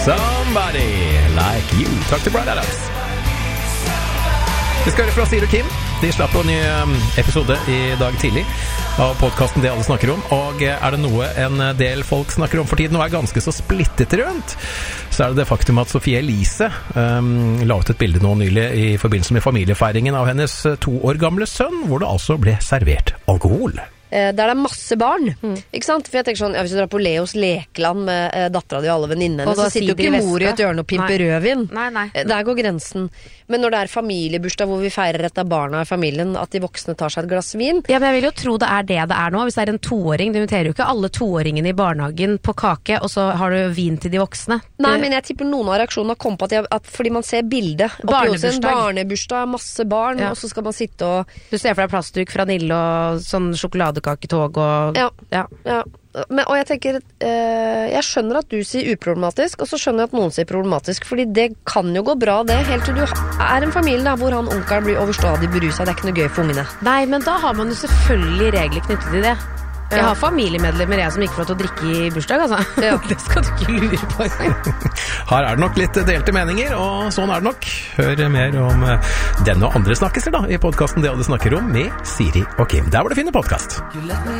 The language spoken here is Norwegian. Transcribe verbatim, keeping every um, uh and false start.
Somebody Like You. Takk til Brad Adams. Vi skal høre fra Siri og Kim. De slapp på en ny episode i dag tidlig av podcasten Det Alle Snakker Om. Og er det noe en del folk snakker om for tiden og er ganske så splittet rundt, så er det det faktum at Sofie Elise um, la ut et bilde nå nylig i forbindelse med familiefeiringen av hennes to år gamle sønn, hvor det altså ble servert alkohol. Der det er masse barn, mm. ikke sant? For jeg tenker sånn, ja, hvis du drar på Leos lekeland med eh, datteren og alle venninnene, så sitter jo ikke mor i et hjørne og pimper rødvin. Nei, nei. Der går grensen. Men når det er familiebursdag hvor vi feirer et av barna i familien, at de voksne tar seg et glass vin. Ja, men jeg vil jo tro det er det det er nå. Hvis det er en toåring, du inviterer jo ikke alle toåringene i barnehagen på kake, og så har du vin til de voksne. Nei, men jeg tipper noen av reaksjonene har kommet på at, jeg, at fordi man ser bildet. Barnebursdag. Barnebursdag, masse barn, ja. Og så skal man sitte og... Du ser for deg plastduk fra Nille og sånn sjokoladekaketog og... Ja, ja, ja. Men, og jeg tenker eh, jeg skjønner at du sier uproblematisk, og så skjønner jeg at noen sier problematisk, fordi det kan jo gå bra det, helt til du er en familie da, hvor han onkelen blir overstadig beruset. Det er ikke noe gøy for ungene. Nei, men da har man jo selvfølgelig regler knyttet til det. Jeg har familiemedlemmer jeg som ikke får lov til å drikke i bursdag, altså. Ja. Det skal du ikke lure på. Her er det nok litt delte meninger, og sånn er det nok. Hør mer om denne og andre snakkelser da, i podcasten Det Alle Snakker Om med Siri og Kim. Der hvor du finner podcast.